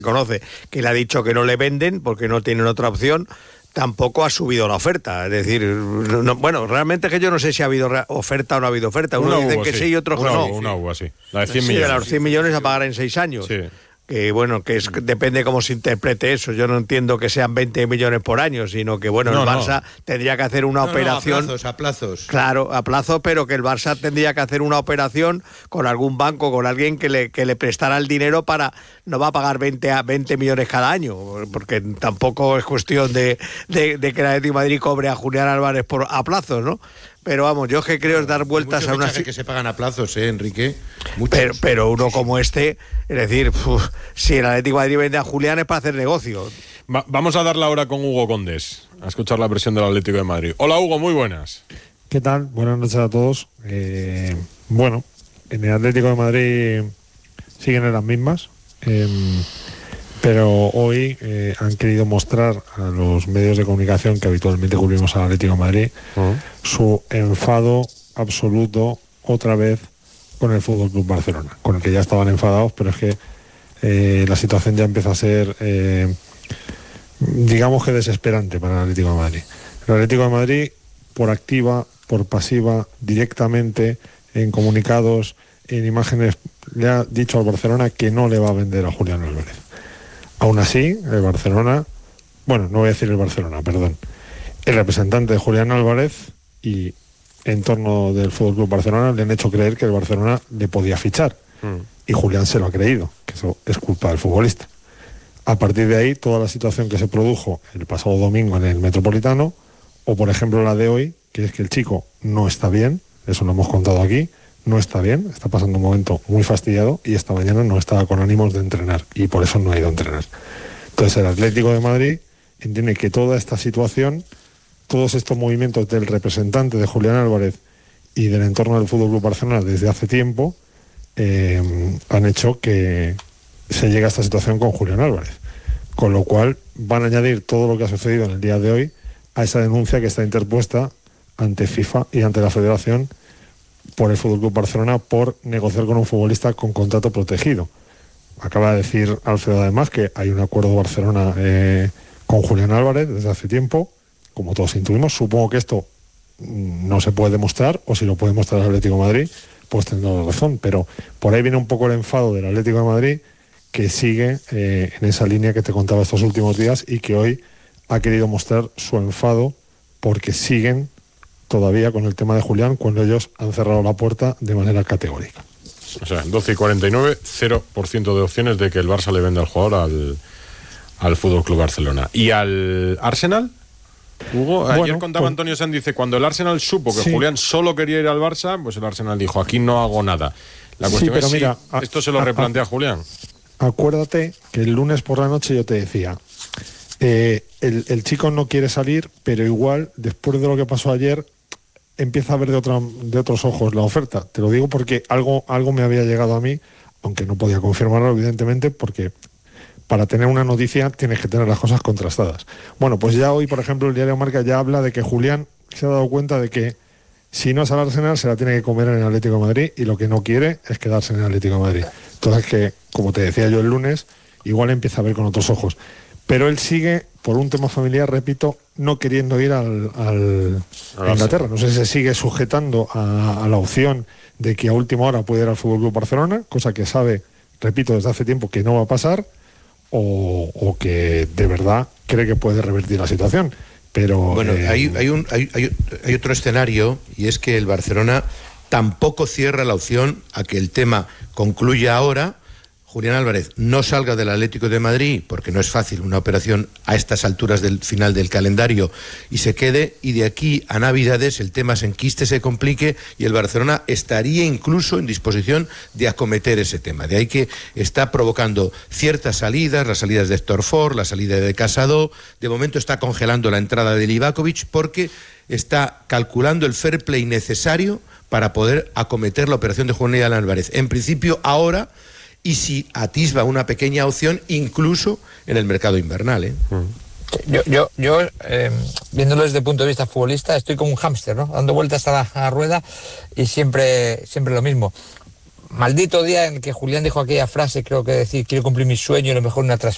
conoce, que le ha dicho que no le venden porque no tienen otra opción, tampoco ha subido la oferta. Es decir, bueno, realmente es que yo no sé si ha habido oferta o no ha habido oferta. Unos dicen que sí y otros que no. Una uva, sí. La de 100 millones. Sí, de los 100 millones a pagar en 6 años. Sí. Que bueno, depende cómo se interprete eso. Yo no entiendo que sean 20 millones por año, sino que bueno, el Barça tendría que hacer una operación. A plazos. Claro, a plazo, pero que el Barça tendría que hacer una operación con algún banco, con alguien que le prestara el dinero para. No va a pagar 20 millones cada año, porque tampoco es cuestión de que el Atlético de Madrid cobre a Julián Álvarez a plazos, ¿no? Pero vamos, yo que creo es dar vueltas a una... que se pagan a plazos, Enrique. Pero uno como este, es decir, si el Atlético de Madrid vende a Julián es para hacer negocio. Vamos a dar la hora con Hugo Condés, a escuchar la versión del Atlético de Madrid. Hola Hugo, muy buenas. ¿Qué tal? Buenas noches a todos. Bueno, en el Atlético de Madrid siguen en las mismas, pero hoy han querido mostrar a los medios de comunicación que habitualmente cubrimos al Atlético de Madrid su enfado absoluto otra vez con el FC Barcelona, con el que ya estaban enfadados, pero es que la situación ya empieza a ser digamos que desesperante para el Atlético de Madrid. El Atlético de Madrid, por activa, por pasiva, directamente, en comunicados, en imágenes, le ha dicho al Barcelona que no le va a vender a Julián Álvarez. Aún así, el Barcelona, bueno, no voy a decir el Barcelona, perdón, el representante de Julián Álvarez y entorno del FC Barcelona le han hecho creer que el Barcelona le podía fichar. Y Julián se lo ha creído, que eso es culpa del futbolista. A partir de ahí, toda la situación que se produjo el pasado domingo en el Metropolitano, o por ejemplo la de hoy, que es que el chico no está bien, eso lo hemos contado aquí, no está bien, está pasando un momento muy fastidiado y esta mañana no estaba con ánimos de entrenar y por eso no ha ido a entrenar. Entonces el Atlético de Madrid entiende que toda esta situación, todos estos movimientos del representante de Julián Álvarez y del entorno del FC Barcelona desde hace tiempo han hecho que se llegue a esta situación con Julián Álvarez, con lo cual van a añadir todo lo que ha sucedido en el día de hoy a esa denuncia que está interpuesta ante FIFA y ante la Federación por el FC Barcelona por negociar con un futbolista con contrato protegido. Acaba de decir Alfredo además que hay un acuerdo Barcelona con Julián Álvarez desde hace tiempo, como todos intuimos. Supongo que esto no se puede demostrar, o si lo puede demostrar el Atlético de Madrid, pues tendrá razón, pero por ahí viene un poco el enfado del Atlético de Madrid, que sigue en esa línea que te contaba estos últimos días y que hoy ha querido mostrar su enfado porque siguen todavía con el tema de Julián cuando ellos han cerrado la puerta de manera categórica. O sea, 12:49, 0% de opciones de que el Barça le venda al jugador al FC Barcelona. ¿Y al Arsenal? Hugo, ayer contaba Antonio Sanz, dice, cuando el Arsenal supo que Julián solo quería ir al Barça, pues el Arsenal dijo, aquí no hago nada. La cuestión es mira, si esto se lo replantea Julián. Acuérdate que el lunes por la noche yo te decía, el chico no quiere salir, pero igual, después de lo que pasó ayer, empieza a ver de otros ojos la oferta. Te lo digo porque algo me había llegado a mí, aunque no podía confirmarlo, evidentemente, porque para tener una noticia tienes que tener las cosas contrastadas. Bueno, pues ya hoy, por ejemplo, el diario Marca ya habla de que Julián se ha dado cuenta de que si no es al Arsenal, se la tiene que comer en el Atlético de Madrid y lo que no quiere es quedarse en el Atlético de Madrid. Entonces, que, como te decía yo el lunes, igual empieza a ver con otros ojos. Pero él sigue, por un tema familiar, repito, no queriendo ir a Inglaterra. No sé si se sigue sujetando a la opción de que a última hora puede ir al FC Barcelona, cosa que sabe, repito, desde hace tiempo que no va a pasar, o que de verdad cree que puede revertir la situación. Pero bueno, hay otro escenario, y es que el Barcelona tampoco cierra la opción a que el tema concluya ahora. Julián Álvarez no salga del Atlético de Madrid, porque no es fácil una operación a estas alturas del final del calendario, y se quede, y de aquí a Navidades el tema se enquiste, se complique, y el Barcelona estaría incluso en disposición de acometer ese tema. De ahí que está provocando ciertas salidas, las salidas de Héctor Ford, la salida de Casado. De momento está congelando la entrada de Livakovic porque está calculando el fair play necesario para poder acometer la operación de Julián Álvarez. En principio ahora, y si atisba una pequeña opción incluso en el mercado invernal. Yo viéndolo desde el punto de vista futbolista, estoy como un hámster, ¿no? Dando vueltas a la rueda y siempre lo mismo. Maldito día en que Julián dijo aquella frase, creo que decir, quiero cumplir mi sueño y lo mejor una transferencia.